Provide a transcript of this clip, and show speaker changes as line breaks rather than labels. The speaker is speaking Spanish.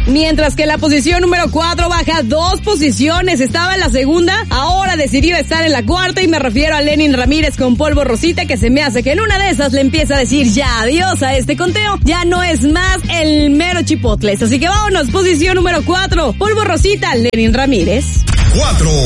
Mientras que la posición número 4 baja 2 posiciones, estaba en la segunda, ahora decidió estar en la cuarta y me refiero a Lenin Ramírez con Polvo Rosita, que se me hace que en una de esas le empieza a decir ya adiós a este conteo, ya no es más el mero chipotles, así que vámonos, posición número 4, Polvo Rosita, Lenin Ramírez.
4.